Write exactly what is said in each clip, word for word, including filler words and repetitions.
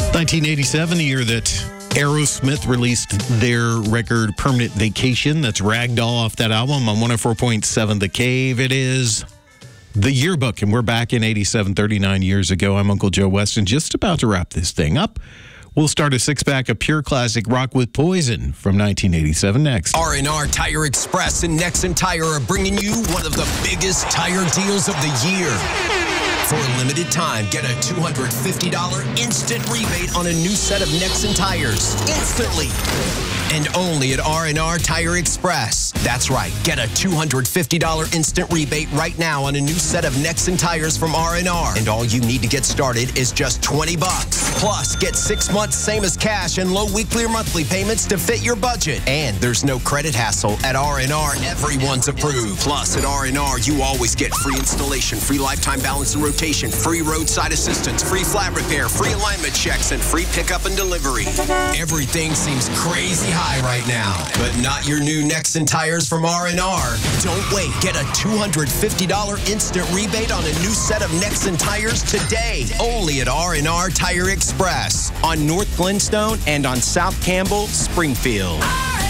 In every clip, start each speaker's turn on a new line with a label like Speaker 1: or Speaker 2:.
Speaker 1: nineteen eighty-seven, the year that Aerosmith released their record Permanent Vacation. That's Ragdoll off that album on one oh four point seven The Cave. It is The Yearbook, and we're back in eighty-seven, thirty-nine years ago. I'm Uncle Joe Weston, just about to wrap this thing up. We'll start a six-pack of pure classic rock with Poison from nineteen eighty-seven next.
Speaker 2: R and R Tire Express and Nexen Tire are bringing you one of the biggest tire deals of the year. For a limited time, get a two hundred fifty dollars instant rebate on a new set of Nexen tires. Instantly. And only at R and R Tire Express. That's right. Get a two hundred fifty dollars instant rebate right now on a new set of Nexen tires from R and R. And all you need to get started is just twenty bucks. Plus, get six months same as cash and low weekly or monthly payments to fit your budget. And there's no credit hassle. At R and R, everyone's approved. Plus, at R and R, you always get free installation, free lifetime balance and rotation, free roadside assistance, free flat repair, free alignment checks, and free pickup and delivery. Everything seems crazy high right now, but not your new Nexen tires from R and R. Don't wait. Get a two hundred fifty dollars instant rebate on a new set of Nexen tires today. Only at R and R Tire Express on North Glenstone and on South Campbell, Springfield.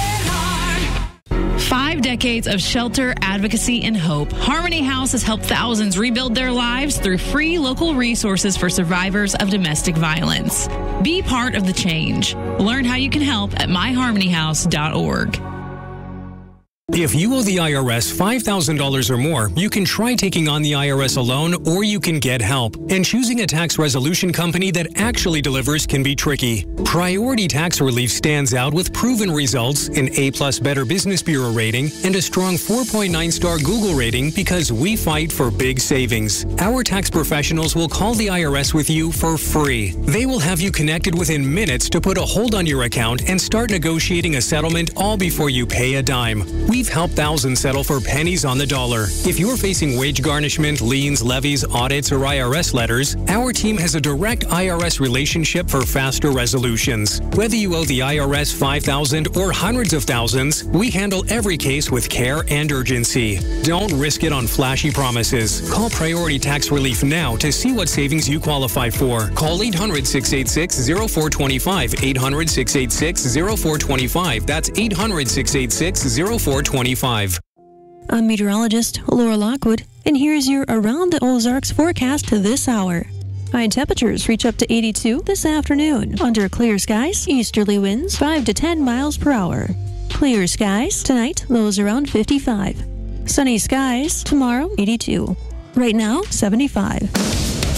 Speaker 3: Five decades of shelter, advocacy, and hope. Harmony House has helped thousands rebuild their lives through free local resources for survivors of domestic violence. Be part of the change. Learn how you can help at my harmony house dot org.
Speaker 4: If you owe the I R S five thousand dollars or more, you can try taking on the I R S alone, or you can get help. And choosing a tax resolution company that actually delivers can be tricky. Priority Tax Relief stands out with proven results, an A-plus Better Business Bureau rating, and a strong four point nine star Google rating because we fight for big savings. Our tax professionals will call the I R S with you for free. They will have you connected within minutes to put a hold on your account and start negotiating a settlement all before you pay a dime. We We've helped thousands settle for pennies on the dollar. If you're facing wage garnishment, liens, levies, audits, or I R S letters, our team has a direct I R S relationship for faster resolutions. Whether you owe the I R S five thousand dollars or hundreds of thousands, we handle every case with care and urgency. Don't risk it on flashy promises. Call Priority Tax Relief now to see what savings you qualify for. Call eight hundred, six eight six, zero four two five, eight hundred, six eight six, zero four two five. That's eight hundred, six eight six, zero four two five.
Speaker 5: I'm meteorologist Laura Lockwood, and here's your Around the Ozarks forecast this hour. High temperatures reach up to eighty-two this afternoon. Under clear skies, easterly winds five to ten miles per hour. Clear skies tonight, lows around fifty-five. Sunny skies tomorrow, eighty-two. Right now, seventy-five.